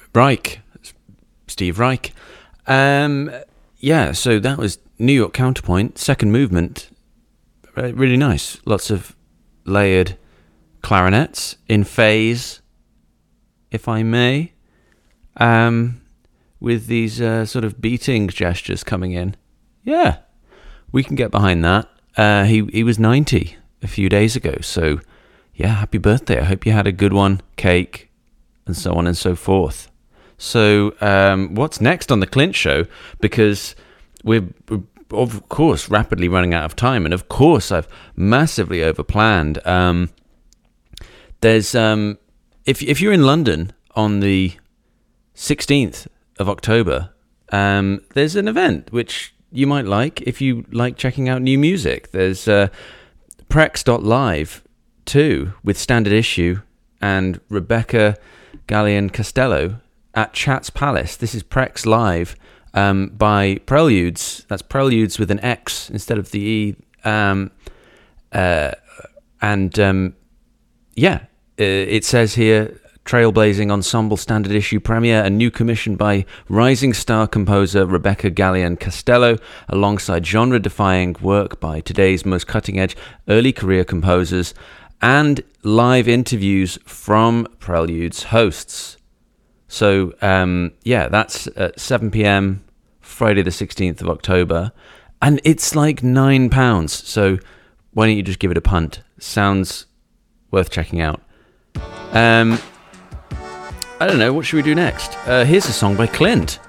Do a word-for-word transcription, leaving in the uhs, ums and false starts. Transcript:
Reich, Steve Reich. Um, yeah, so that was New York Counterpoint, second movement. Really nice. Lots of layered clarinets in phase, if I may, um, with these uh, sort of beating gestures coming in. Yeah, we can get behind that. Uh, he he was ninety a few days ago, so yeah, happy birthday. I hope you had a good one, cake, and so on and so forth. So um, what's next on the Clint Show? Because we're, we're of course rapidly running out of time, and of course I've massively overplanned. Um, there's um, if if you're in London on the sixteenth of October, um, there's an event which you might like if you like checking out new music. There's uh, Prex dot live too, with Standard Issue and Rebecca Gallian Costello at Chats Palace. This is Prex Live um, by Preludes. That's Preludes with an X instead of the E. Um, uh, and um, yeah, it says here, Trailblazing Ensemble Standard Issue premiere, a new commission by rising star composer Rebecca Gallian Costello, alongside genre-defying work by today's most cutting-edge early career composers, and live interviews from Preludes hosts. So, um, yeah, that's at seven p.m, Friday the sixteenth of October, and it's like nine pounds, so why don't you just give it a punt? Sounds worth checking out. Um... I don't know, what should we do next? Uh, here's a song by Clint.